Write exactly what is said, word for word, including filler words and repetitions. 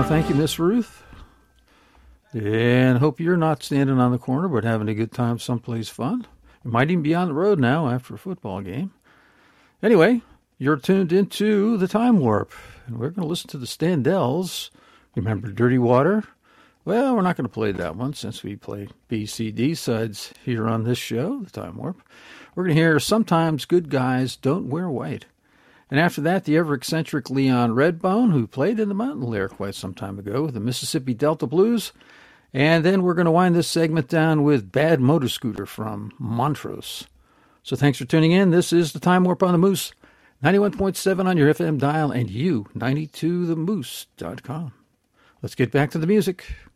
thank you, Miss Ruth. And hope you're not standing on the corner but having a good time someplace fun. You might even be on the road now after a football game. Anyway, you're tuned into the Time Warp, and we're going to listen to the Standells. Remember Dirty Water? Well, we're not going to play that one since we play B, C, D sides here on this show, the Time Warp. We're going to hear Sometimes Good Guys Don't Wear White. And after that, the ever-eccentric Leon Redbone, who played in the Mountain Lair quite some time ago with the Mississippi Delta Blues. And then we're going to wind this segment down with Bad Motor Scooter from Montrose. So thanks for tuning in. This is the Time Warp on the Moose, ninety-one point seven on your F M dial, and you, ninety two the moose dot com. Let's get back to the music.